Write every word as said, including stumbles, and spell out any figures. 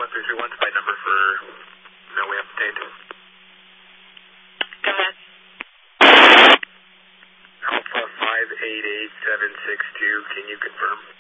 three three one, flight number for no way obtained. Go ahead. Alpha five eight eight seven six two, can you confirm?